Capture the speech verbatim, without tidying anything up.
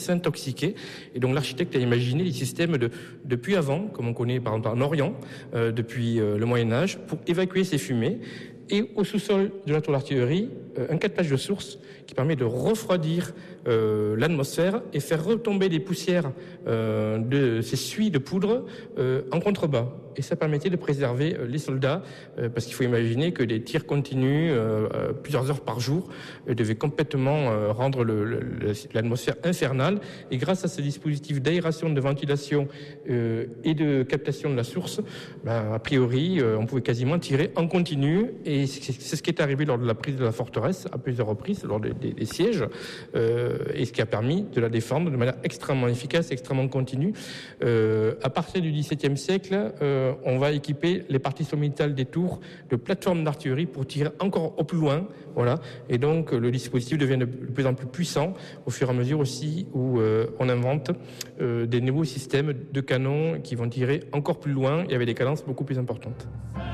s'intoxiquer. Et donc l'architecte a imaginé des systèmes de, depuis avant, comme on connaît par exemple en Orient, euh, depuis euh, le Moyen-Âge, pour évacuer ces fumées. Et au sous-sol de la tour d'artillerie, euh, un captage de source qui permet de refroidir euh, l'atmosphère et faire retomber des poussières euh, de ces suies de poudre euh, en contrebas. Et ça permettait de préserver euh, les soldats, euh, parce qu'il faut imaginer que des tirs continus, euh, euh, plusieurs heures par jour, euh, devaient complètement euh, rendre le, le, l'atmosphère infernale. Et grâce à ce dispositif d'aération, de ventilation euh, et de captation de la source, ben, a priori, euh, on pouvait quasiment tirer en continu. Et c'est, c'est ce qui est arrivé lors de la prise de la forteresse à plusieurs reprises, lors des, des, des sièges, euh, et ce qui a permis de la défendre de manière extrêmement efficace, extrêmement continue. Euh, à partir du XVIIe siècle, euh, on va équiper les parties sommitales des tours de plateformes d'artillerie pour tirer encore au plus loin. Voilà. Et donc, le dispositif devient de plus en plus puissant au fur et à mesure aussi où euh, on invente euh, des nouveaux systèmes de canons qui vont tirer encore plus loin et avec des cadences beaucoup plus importantes.